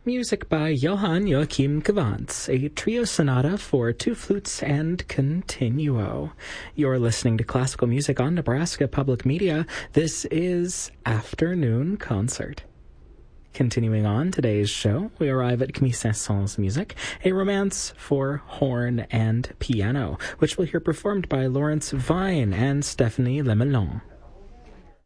Music by Johann Joachim Gewandtz, a trio sonata for two flutes and continuo. You're listening to classical music on Nebraska Public Media. This is Afternoon Concert. Continuing on today's show, we arrive at Camille Saint-Saëns' music, a romance for horn and piano, which we'll hear performed by Lawrence Vine and Stephanie Lemelon.